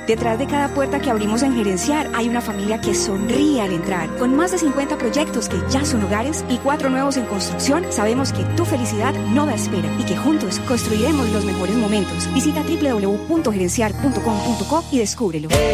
Detrás de cada puerta que abrimos en Gerenciar hay una familia que sonríe al entrar. Con más de 50 proyectos que ya son hogares y 4 nuevos en construcción, sabemos que tu felicidad no da espera y que juntos construiremos los mejores momentos. Visita www.gerenciar.com.co y descúbrelo.